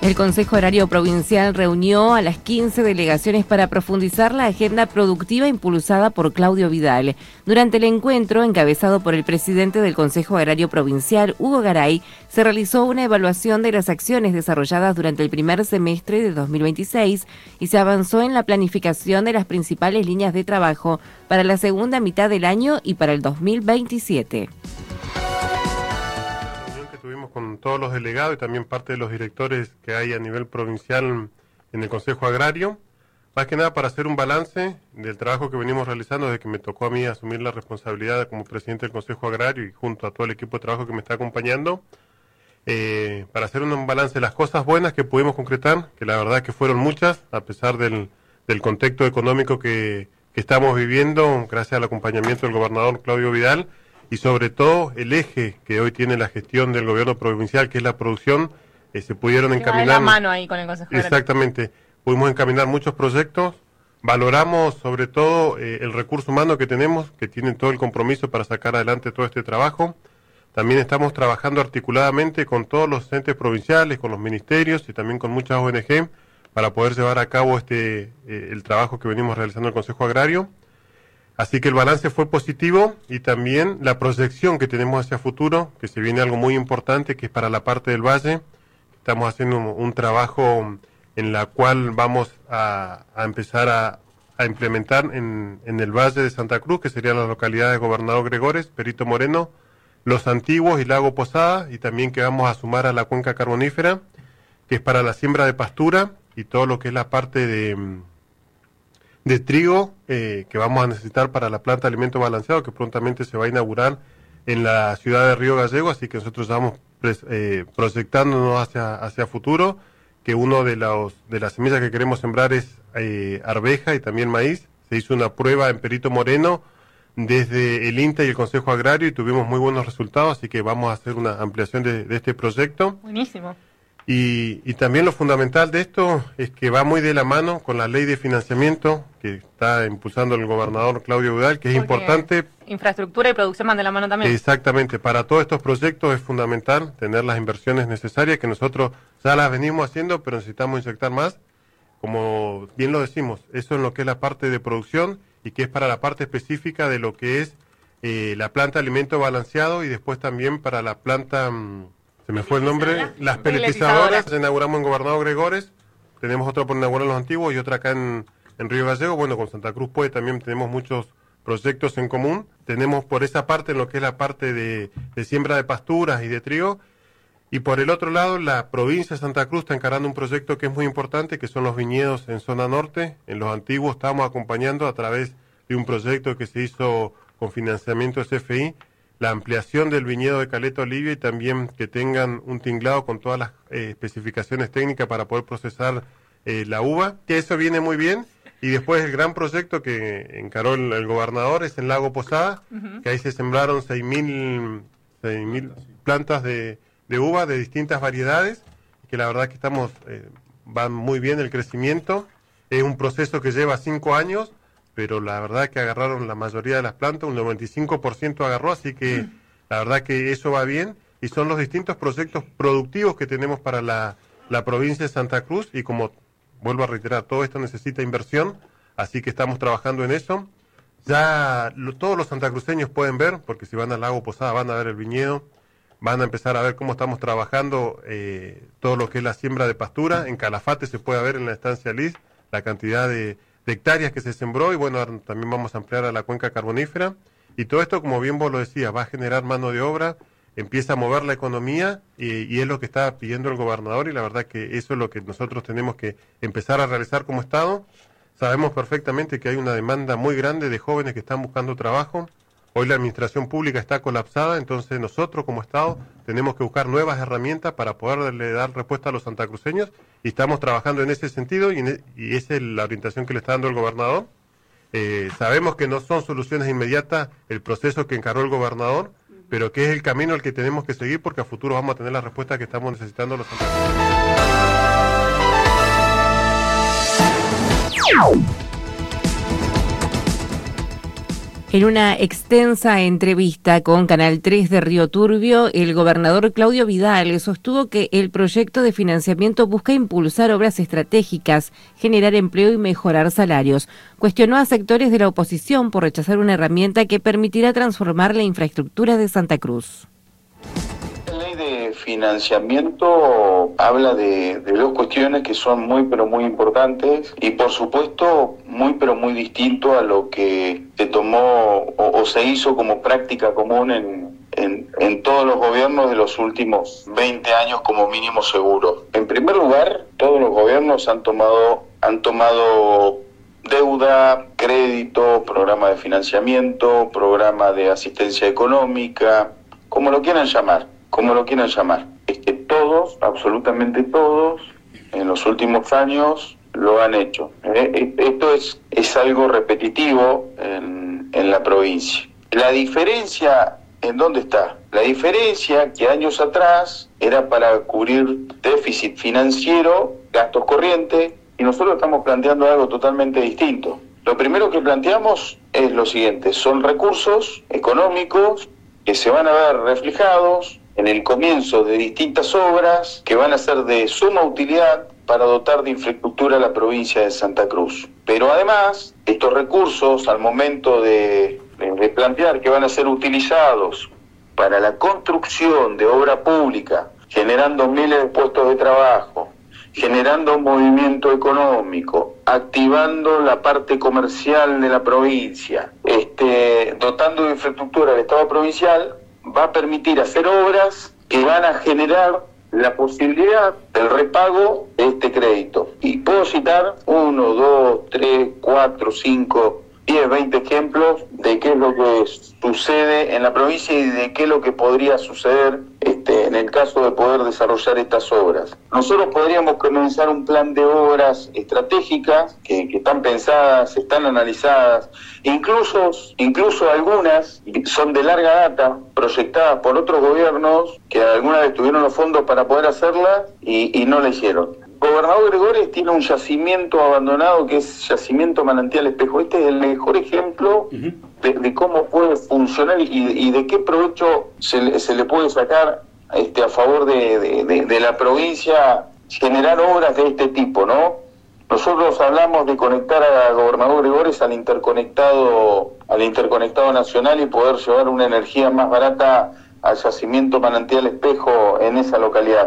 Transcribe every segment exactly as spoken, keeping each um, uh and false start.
El Consejo Agrario Provincial reunió a las quince delegaciones para profundizar la agenda productiva impulsada por Claudio Vidal. Durante el encuentro, encabezado por el presidente del Consejo Agrario Provincial, Hugo Garay, se realizó una evaluación de las acciones desarrolladas durante el primer semestre de dos mil veintiséis y se avanzó en la planificación de las principales líneas de trabajo para la segunda mitad del año y para el dos mil veintisiete. Estuvimos con todos los delegados y también parte de los directores que hay a nivel provincial en el Consejo Agrario, más que nada para hacer un balance del trabajo que venimos realizando desde que me tocó a mí asumir la responsabilidad como presidente del Consejo Agrario y junto a todo el equipo de trabajo que me está acompañando, eh, para hacer un balance de las cosas buenas que pudimos concretar, que la verdad que fueron muchas, a pesar del, del contexto económico que, que estamos viviendo, gracias al acompañamiento del gobernador Claudio Vidal, y sobre todo el eje que hoy tiene la gestión del gobierno provincial, que es la producción, eh, se pudieron encaminar. Va de la mano ahí con el Consejo Agrario. Exactamente, pudimos encaminar muchos proyectos, valoramos sobre todo eh, el recurso humano que tenemos, que tienen todo el compromiso para sacar adelante todo este trabajo. También estamos trabajando articuladamente con todos los entes provinciales, con los ministerios y también con muchas O N G para poder llevar a cabo este eh, el trabajo que venimos realizando en el Consejo Agrario. Así que el balance fue positivo y también la proyección que tenemos hacia futuro, que se viene algo muy importante, que es para la parte del valle. Estamos haciendo un, un trabajo en la cual vamos a, a empezar a, a implementar en, en el valle de Santa Cruz, que serían las localidades de Gobernador Gregores, Perito Moreno, Los Antiguos y Lago Posada, y también que vamos a sumar a la cuenca carbonífera, que es para la siembra de pastura y todo lo que es la parte de... de trigo eh, que vamos a necesitar para la planta de alimento balanceado que prontamente se va a inaugurar en la ciudad de Río Gallego, así que nosotros estamos eh, proyectándonos hacia hacia futuro, que uno de los de las semillas que queremos sembrar es eh, arveja y también maíz. Se hizo una prueba en Perito Moreno desde el INTA y el Consejo Agrario y tuvimos muy buenos resultados, así que vamos a hacer una ampliación de, de este proyecto. Buenísimo. Y, y también lo fundamental de esto es que va muy de la mano con la ley de financiamiento que está impulsando el gobernador Claudio Vidal, que es Porque importante. Infraestructura y producción van de la mano también. Exactamente, para todos estos proyectos es fundamental tener las inversiones necesarias, que nosotros ya las venimos haciendo, pero necesitamos inyectar más. Como bien lo decimos, eso es lo que es la parte de producción y que es para la parte específica de lo que es eh, la planta de alimento balanceado y después también para la planta... Mmm, se me fue el nombre, las peletizadoras, las inauguramos en Gobernador Gregores, tenemos otra por inaugurar en Los Antiguos y otra acá en, en Río Gallego. Bueno, con Santa Cruz Puede también tenemos muchos proyectos en común, tenemos por esa parte en lo que es la parte de, de siembra de pasturas y de trigo, y por el otro lado la provincia de Santa Cruz está encarando un proyecto que es muy importante, que son los viñedos en zona norte. En Los Antiguos estamos acompañando a través de un proyecto que se hizo con financiamiento de C F I, la ampliación del viñedo de Caleta Olivia y también que tengan un tinglado con todas las eh, especificaciones técnicas para poder procesar eh, la uva, que eso viene muy bien. Y después el gran proyecto que encaró el, el gobernador es en Lago Posada, uh-huh. que ahí se sembraron seis mil plantas de, de uva de distintas variedades, que la verdad que estamos eh, van muy bien el crecimiento. Es un proceso que lleva cinco años, pero la verdad que agarraron la mayoría de las plantas, un noventa y cinco por ciento agarró, así que mm. la verdad que eso va bien, y son los distintos proyectos productivos que tenemos para la, la provincia de Santa Cruz, y como vuelvo a reiterar, todo esto necesita inversión, así que estamos trabajando en eso. Ya lo, todos los santacruceños pueden ver, porque si van al Lago Posada van a ver el viñedo, van a empezar a ver cómo estamos trabajando eh, todo lo que es la siembra de pastura. En Calafate se puede ver en la estancia Liz la cantidad de de hectáreas que se sembró, y bueno, también vamos a ampliar a la cuenca carbonífera, y todo esto, como bien vos lo decías, va a generar mano de obra, empieza a mover la economía, y, y es lo que está pidiendo el gobernador, y la verdad que eso es lo que nosotros tenemos que empezar a realizar como Estado. Sabemos perfectamente que hay una demanda muy grande de jóvenes que están buscando trabajo. Hoy la administración pública está colapsada, entonces nosotros como Estado tenemos que buscar nuevas herramientas para poderle dar respuesta a los santacruceños, y estamos trabajando en ese sentido, y, en, y esa es la orientación que le está dando el gobernador. Eh, sabemos que no son soluciones inmediatas el proceso que encaró el gobernador, pero que es el camino al que tenemos que seguir, porque a futuro vamos a tener la respuesta que estamos necesitando los santacruceños. En una extensa entrevista con Canal tres de Río Turbio, el gobernador Claudio Vidal sostuvo que el proyecto de financiamiento busca impulsar obras estratégicas, generar empleo y mejorar salarios. Cuestionó a sectores de la oposición por rechazar una herramienta que permitirá transformar la infraestructura de Santa Cruz. La ley de financiamiento habla de, de dos cuestiones que son muy pero muy importantes y por supuesto muy pero muy distinto a lo que se tomó o, o se hizo como práctica común en, en, en todos los gobiernos de los últimos veinte años como mínimo seguro. En primer lugar, todos los gobiernos han tomado, han tomado deuda, crédito, programa de financiamiento, programa de asistencia económica, como lo quieran llamar. como lo quieran llamar. Es que todos, absolutamente todos, en los últimos años lo han hecho. ¿eh? Esto es, es algo repetitivo en, en la provincia. La diferencia, ¿en dónde está? La diferencia que años atrás era para cubrir déficit financiero, gastos corrientes, y nosotros estamos planteando algo totalmente distinto. Lo primero que planteamos es lo siguiente, son recursos económicos que se van a ver reflejados en el comienzo de distintas obras que van a ser de suma utilidad para dotar de infraestructura a la provincia de Santa Cruz. Pero además, estos recursos, al momento de, de, de plantear que van a ser utilizados para la construcción de obra pública, generando miles de puestos de trabajo, generando movimiento económico, activando la parte comercial de la provincia, este, dotando de infraestructura al Estado provincial, va a permitir hacer obras que van a generar la posibilidad del repago de este crédito. Y puedo citar uno, dos, tres, cuatro, cinco, diez, veinte ejemplos de qué es lo que sucede en la provincia y de qué es lo que podría suceder este, en el caso de poder desarrollar estas obras. Nosotros podríamos comenzar un plan de obras estratégicas que, que están pensadas, están analizadas, incluso, incluso algunas son de larga data, proyectadas por otros gobiernos que alguna vez tuvieron los fondos para poder hacerlas y, y no la hicieron. Gobernador Gregores tiene un yacimiento abandonado que es Yacimiento Manantial Espejo. Este es el mejor ejemplo uh-huh. de, de cómo puede funcionar y, y de qué provecho se le, se le puede sacar este, a favor de, de, de, de la provincia, generar obras de este tipo, ¿no? Nosotros hablamos de conectar a Gobernador Gregores al interconectado, al interconectado nacional y poder llevar una energía más barata al Yacimiento Manantial Espejo en esa localidad,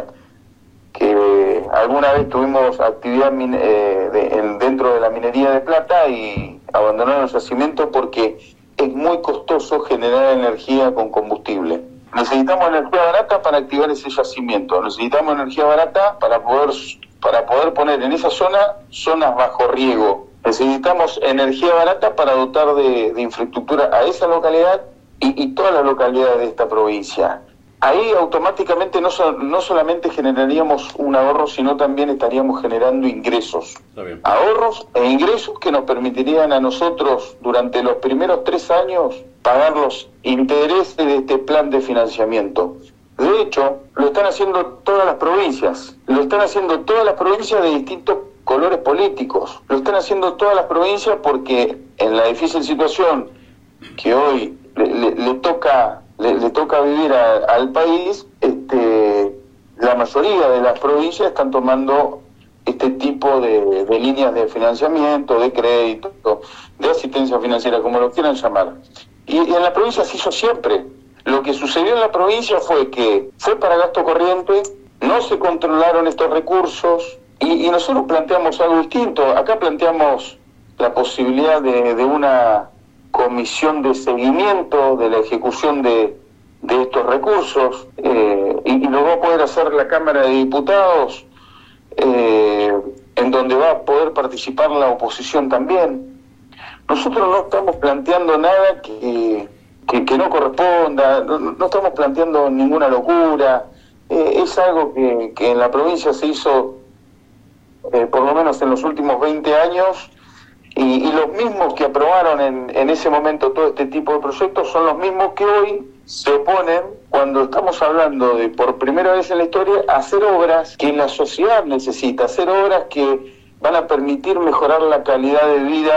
que alguna vez tuvimos actividad eh, de, en, dentro de la minería de plata y abandonaron el yacimiento porque es muy costoso generar energía con combustible. Necesitamos energía barata para activar ese yacimiento, necesitamos energía barata para poder, para poder poner en esa zona zonas bajo riego, necesitamos energía barata para dotar de, de infraestructura a esa localidad y, y todas las localidades de esta provincia. Ahí automáticamente no, so, no solamente generaríamos un ahorro, sino también estaríamos generando ingresos. Ahorros e ingresos que nos permitirían a nosotros durante los primeros tres años pagar los intereses de este plan de financiamiento. De hecho, lo están haciendo todas las provincias. Lo están haciendo todas las provincias de distintos colores políticos. Lo están haciendo todas las provincias porque en la difícil situación que hoy le, le, le toca... Le, le toca vivir a, al país, este, la mayoría de las provincias están tomando este tipo de, de líneas de financiamiento, de crédito, de asistencia financiera, como lo quieran llamar. Y, y en la provincia se hizo siempre. Lo que sucedió en la provincia fue que fue para gasto corriente, no se controlaron estos recursos y, y nosotros planteamos algo distinto. Acá planteamos la posibilidad de, de una comisión de seguimiento de la ejecución de, de estos recursos eh, y, y lo va a poder hacer la Cámara de Diputados eh, en donde va a poder participar la oposición también. Nosotros no estamos planteando nada que, que, que no corresponda, no, no estamos planteando ninguna locura, eh, es algo que, que en la provincia se hizo eh, por lo menos en los últimos veinte años. Y, y los mismos que aprobaron en, en ese momento todo este tipo de proyectos son los mismos que hoy se oponen cuando estamos hablando de, por primera vez en la historia, hacer obras que la sociedad necesita, hacer obras que van a permitir mejorar la calidad de vida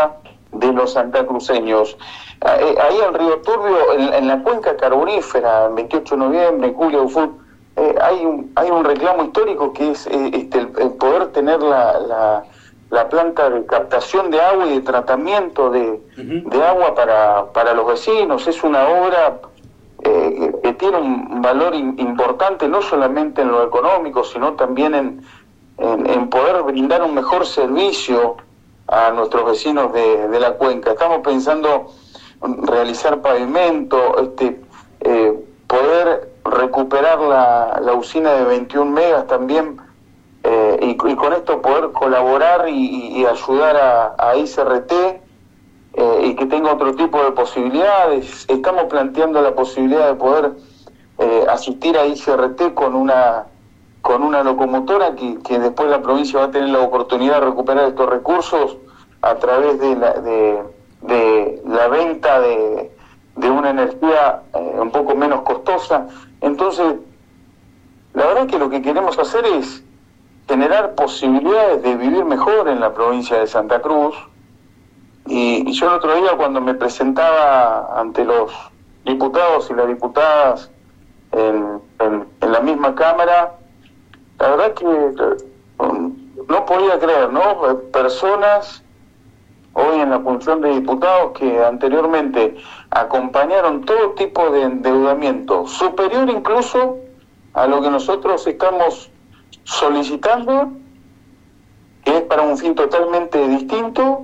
de los santacruceños. Ahí en Río Turbio, en, en la cuenca carbonífera, el veintiocho de noviembre, en Julio Ufur, eh, hay, un, hay un reclamo histórico que es eh, este, el, el poder tener la, la, la planta de captación de agua y de tratamiento de, uh-huh. de agua para, para los vecinos. Es una obra eh, que tiene un valor in, importante, no solamente en lo económico, sino también en, en, en poder brindar un mejor servicio a nuestros vecinos de, de la cuenca. Estamos pensando realizar pavimento, este, eh, poder recuperar la, la usina de veintiún megas también, eh, y, y con esto poder colaborar y, y ayudar a, a I C R T, eh, y que tenga otro tipo de posibilidades. Estamos planteando la posibilidad de poder eh, asistir a I C R T con una con una locomotora que, que después la provincia va a tener la oportunidad de recuperar estos recursos a través de la, de, de la venta de, de una energía eh, un poco menos costosa. Entonces, la verdad que lo que queremos hacer es generar posibilidades de vivir mejor en la provincia de Santa Cruz. Y, y yo el otro día, cuando me presentaba ante los diputados y las diputadas en, en, en la misma Cámara, la verdad que um, no podía creer, ¿no? Personas hoy en la función de diputados que anteriormente acompañaron todo tipo de endeudamiento, superior incluso a lo que nosotros estamos solicitando, que es para un fin totalmente distinto.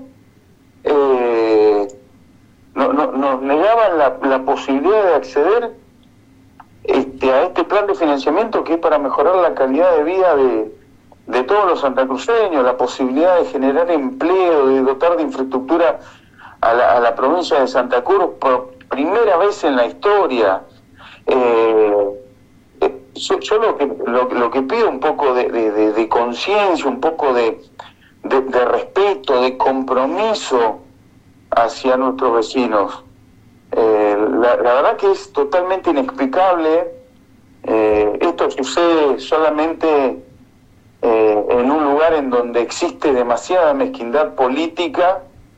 Eh, no, no, nos negaban la, la posibilidad de acceder este, a este plan de financiamiento que es para mejorar la calidad de vida de, de todos los santacruceños, la posibilidad de generar empleo, de dotar de infraestructura a la, a la provincia de Santa Cruz por primera vez en la historia. Eh, yo, yo lo que lo, lo que pido un poco de, de, de, de conciencia, un poco de, de, de respeto, de compromiso hacia nuestros vecinos. Eh, la, la verdad que es totalmente inexplicable. Eh, esto sucede solamente eh, en un lugar en donde existe demasiada mezquindad política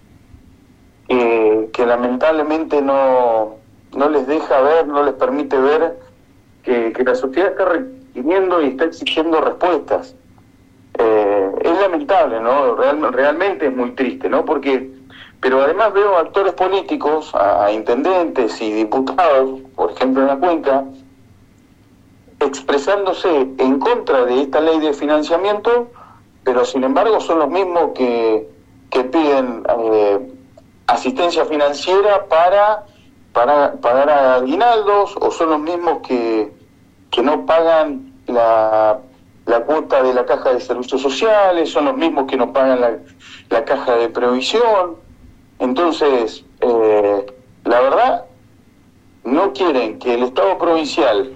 eh, que lamentablemente no, no les deja ver, no les permite ver que, que la sociedad está requiriendo y está exigiendo respuestas. Eh, es lamentable, ¿no? Real, realmente es muy triste, ¿no? Porque, pero además veo actores políticos, a, a intendentes y diputados, por ejemplo en la Cuenca, expresándose en contra de esta ley de financiamiento, pero sin embargo son los mismos que, que piden eh, asistencia financiera para, para pagar aguinaldos, o son los mismos que, que no pagan la... la cuota de la caja de servicios sociales, son los mismos que no pagan la, la caja de previsión. Entonces, eh, la verdad, no quieren que el Estado provincial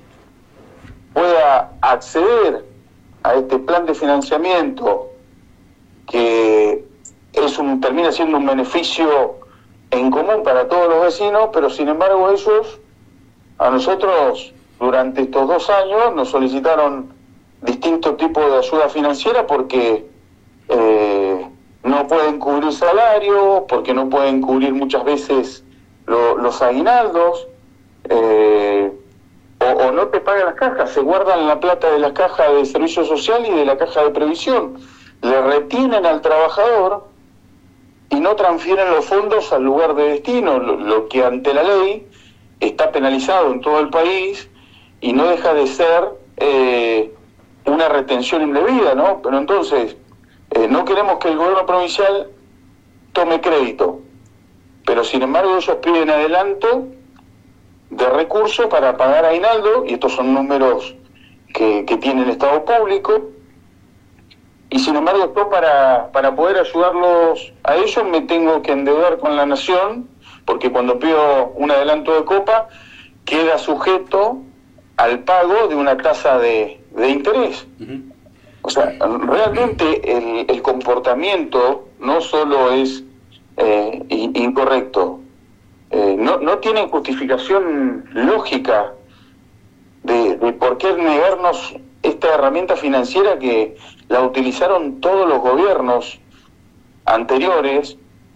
pueda acceder a este plan de financiamiento que es un, termina siendo un beneficio en común para todos los vecinos, pero sin embargo ellos, a nosotros, durante estos dos años, nos solicitaron distintos tipos de ayuda financiera porque eh, no pueden cubrir salarios, porque no pueden cubrir muchas veces lo, los aguinaldos, eh, o, o no te pagan las cajas, se guardan la plata de la caja de servicio social y de la caja de previsión, le retienen al trabajador y no transfieren los fondos al lugar de destino, lo, lo que ante la ley está penalizado en todo el país y no deja de ser eh, una retención indebida, ¿no? Pero entonces, eh, no queremos que el gobierno provincial tome crédito, pero sin embargo ellos piden adelanto de recursos para pagar aguinaldo, y estos son números que, que tiene el Estado público, y sin embargo yo para, para poder ayudarlos a ellos me tengo que endeudar con la Nación, porque cuando pido un adelanto de copa queda sujeto al pago de una tasa de, de interés. Uh-huh. O sea, realmente el, el comportamiento no solo es eh, incorrecto, eh, no, no tiene justificación lógica de, de por qué negarnos esta herramienta financiera que la utilizaron todos los gobiernos anteriores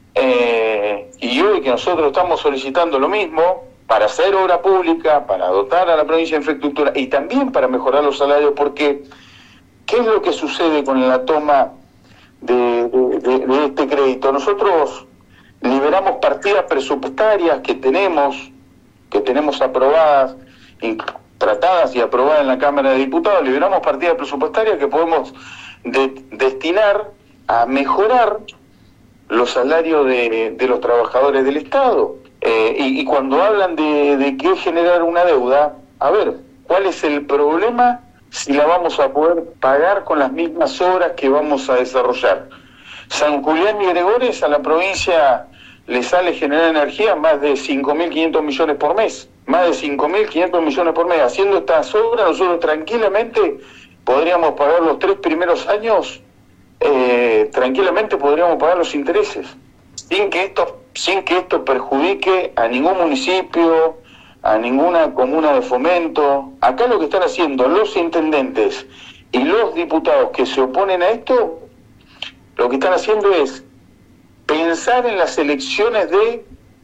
eh, y hoy que nosotros estamos solicitando lo mismo para hacer obra pública, para dotar a la provincia de infraestructura y también para mejorar los salarios, porque ¿qué es lo que sucede con la toma de, de, de, de este crédito? Nosotros liberamos partidas presupuestarias que tenemos, que tenemos aprobadas, tratadas y aprobadas en la Cámara de Diputados, liberamos partidas presupuestarias que podemos de, destinar a mejorar los salarios de, de los trabajadores del Estado. Eh, y, y cuando hablan de, de qué generar una deuda, a ver, ¿cuál es el problema si la vamos a poder pagar con las mismas obras que vamos a desarrollar? San Julián y Gregores, a la provincia le sale generar energía más de cinco mil quinientos millones por mes. Más de cinco mil quinientos millones por mes. Haciendo estas obras, nosotros tranquilamente podríamos pagar los tres primeros años, eh, tranquilamente podríamos pagar los intereses, sin que esto, sin que esto perjudique a ningún municipio, a ninguna comuna de fomento. Acá lo que están haciendo los intendentes y los diputados que se oponen a esto, lo que están haciendo es pensar en las elecciones de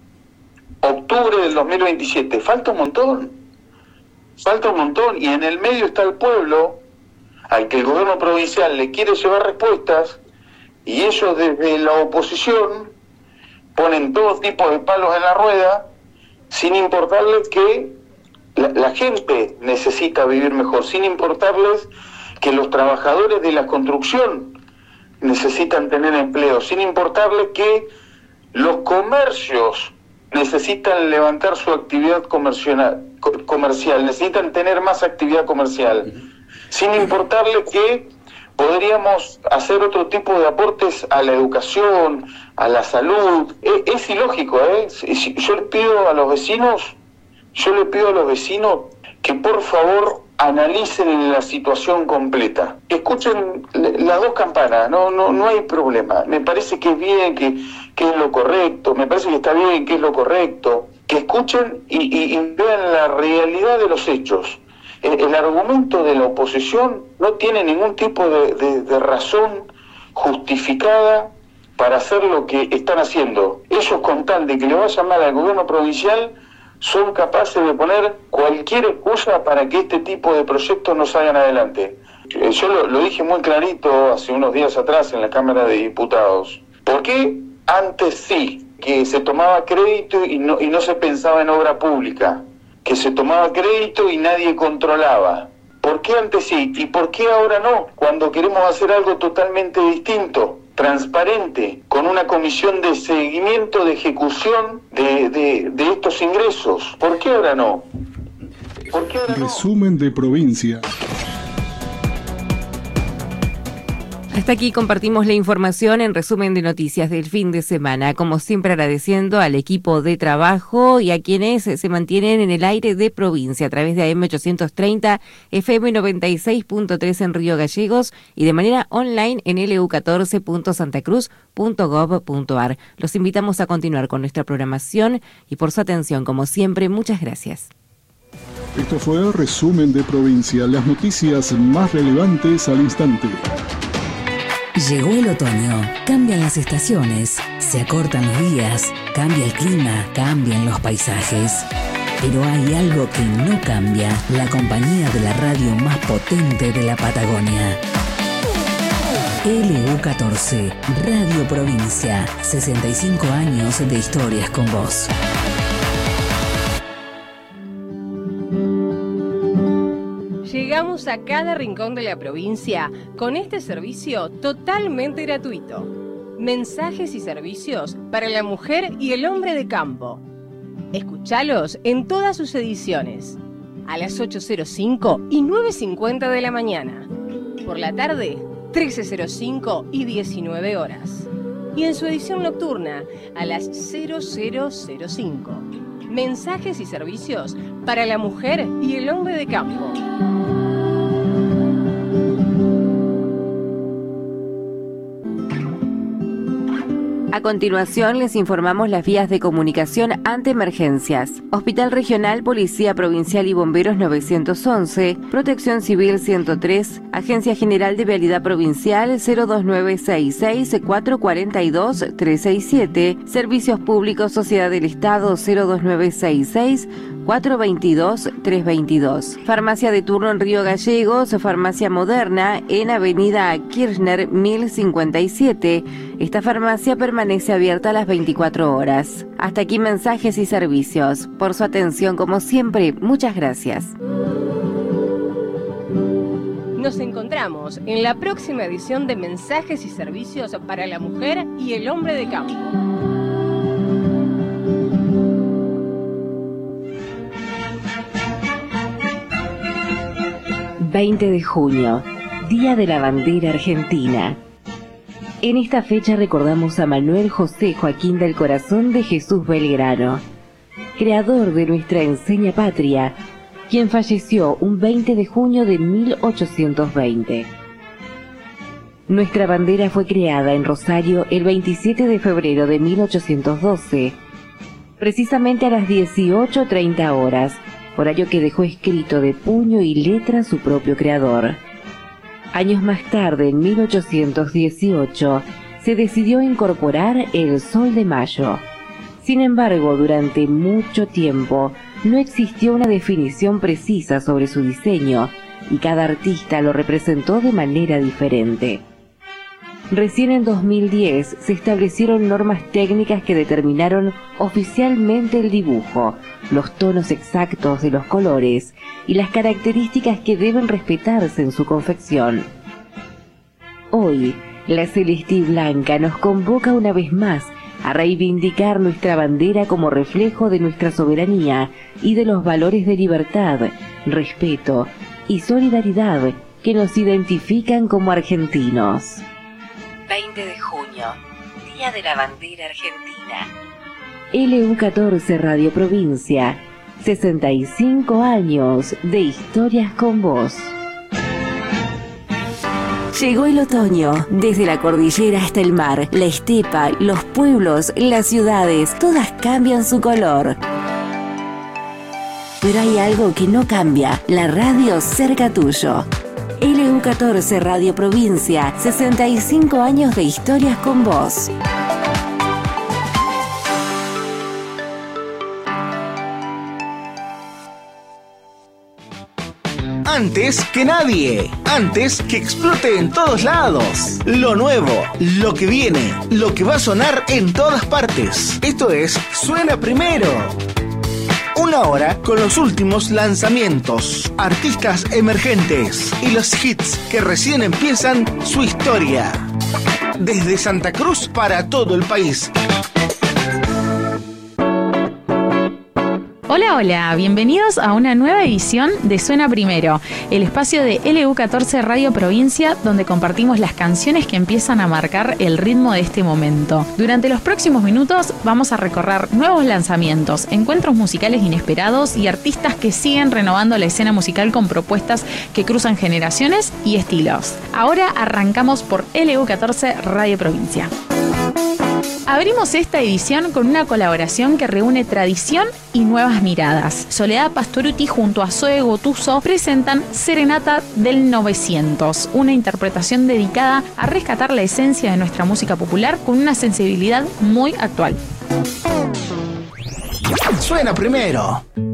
octubre del dos mil veintisiete. Falta un montón, falta un montón, y en el medio está el pueblo, al que el gobierno provincial le quiere llevar respuestas, y ellos desde la oposición ponen todo tipo de palos en la rueda, sin importarles que la, la gente necesita vivir mejor, sin importarles que los trabajadores de la construcción necesitan tener empleo, sin importarles que los comercios necesitan levantar su actividad comercial, comercial, necesitan tener más actividad comercial, sin importarle que podríamos hacer otro tipo de aportes a la educación, a la salud. Es, es ilógico, ¿eh? Yo le pido a los vecinos, yo le pido a los vecinos que por favor analicen la situación completa. Escuchen las dos campanas, no, no, no hay problema. Me parece que es bien, que, que es lo correcto, me parece que está bien, que es lo correcto. Que escuchen y, y, y vean la realidad de los hechos. El, el argumento de la oposición no tiene ningún tipo de, de, de razón justificada para hacer lo que están haciendo. Ellos, con tal de que le vaya mal al gobierno provincial, son capaces de poner cualquier excusa para que este tipo de proyectos no salgan adelante. Yo lo, lo dije muy clarito hace unos días atrás en la Cámara de Diputados. ¿Por qué antes sí, que se tomaba crédito y no, y no se pensaba en obra pública? Que se tomaba crédito y nadie controlaba. ¿Por qué antes sí? ¿Y por qué ahora no? Cuando queremos hacer algo totalmente distinto, transparente, con una comisión de seguimiento, de ejecución de, de, de estos ingresos. ¿Por qué ahora no? ¿Por qué ahora no? Resumen de provincia. Hasta aquí compartimos la información en resumen de noticias del fin de semana. Como siempre, agradeciendo al equipo de trabajo y a quienes se mantienen en el aire de provincia a través de A M ochocientos treinta, F M noventa y seis punto tres en Río Gallegos y de manera online en L U catorce punto santacruz punto gov punto ar. Los invitamos a continuar con nuestra programación y por su atención, como siempre, muchas gracias. Esto fue el Resumen de Provincia, las noticias más relevantes al instante. Llegó el otoño, cambian las estaciones, se acortan los días, cambia el clima, cambian los paisajes. Pero hay algo que no cambia, la compañía de la radio más potente de la Patagonia. L U catorce, Radio Provincia, sesenta y cinco años de historias con vos. Llegamos a cada rincón de la provincia con este servicio totalmente gratuito. Mensajes y servicios para la mujer y el hombre de campo. Escuchalos en todas sus ediciones. A las ocho cero cinco y nueve cincuenta de la mañana. Por la tarde, trece cero cinco y diecinueve horas. Y en su edición nocturna, a las cero cero cero cinco. Mensajes y servicios para la mujer y el hombre de campo. A continuación, les informamos las vías de comunicación ante emergencias. Hospital Regional, Policía Provincial y Bomberos novecientos once, Protección Civil ciento tres, Agencia General de Vialidad Provincial cero dos nueve seis seis cuatro cuatro dos tres seis siete, Servicios Públicos Sociedad del Estado cero dos nueve seis seis cuatro dos dos tres dos dos. Farmacia de turno en Río Gallegos, Farmacia Moderna en Avenida Kirchner mil cincuenta y siete. Esta farmacia permanece abierta a las veinticuatro horas. Hasta aquí mensajes y servicios. Por su atención, como siempre, muchas gracias. Nos encontramos en la próxima edición de Mensajes y Servicios para la Mujer y el Hombre de Campo. veinte de junio, Día de la Bandera Argentina. En esta fecha recordamos a Manuel José Joaquín del Corazón de Jesús Belgrano, creador de nuestra enseña patria, quien falleció un veinte de junio de mil ochocientos veinte. Nuestra bandera fue creada en Rosario el veintisiete de febrero de mil ochocientos doce, precisamente a las dieciocho treinta horas, horario que dejó escrito de puño y letra su propio creador. Años más tarde, en mil ochocientos dieciocho, se decidió incorporar el Sol de Mayo. Sin embargo, durante mucho tiempo no existió una definición precisa sobre su diseño y cada artista lo representó de manera diferente. Recién en dos mil diez se establecieron normas técnicas que determinaron oficialmente el dibujo, los tonos exactos de los colores y las características que deben respetarse en su confección. Hoy, la Celeste y Blanca nos convoca una vez más a reivindicar nuestra bandera como reflejo de nuestra soberanía y de los valores de libertad, respeto y solidaridad que nos identifican como argentinos. veinte de junio, Día de la Bandera Argentina. L U catorce Radio Provincia, sesenta y cinco años de historias con vos. Llegó el otoño, desde la cordillera hasta el mar, la estepa, los pueblos, las ciudades, todas cambian su color. Pero hay algo que no cambia, la radio cerca tuyo. L U catorce Radio Provincia, sesenta y cinco años de historias con vos. Antes que nadie, antes que explote en todos lados. Lo nuevo, lo que viene, lo que va a sonar en todas partes. Esto es Suena Primero. Una hora con los últimos lanzamientos, artistas emergentes y los hits que recién empiezan su historia. Desde Santa Cruz para todo el país. Hola, hola, bienvenidos a una nueva edición de Suena Primero, el espacio de L U catorce Radio Provincia donde compartimos las canciones que empiezan a marcar el ritmo de este momento. Durante los próximos minutos vamos a recorrer nuevos lanzamientos, encuentros musicales inesperados y artistas que siguen renovando la escena musical con propuestas que cruzan generaciones y estilos. Ahora arrancamos por L U catorce Radio Provincia. Abrimos esta edición con una colaboración que reúne tradición y nuevas miradas. Soledad Pastoruti junto a Zoe Gotuso presentan Serenata del novecientos, una interpretación dedicada a rescatar la esencia de nuestra música popular con una sensibilidad muy actual. Suena Primero.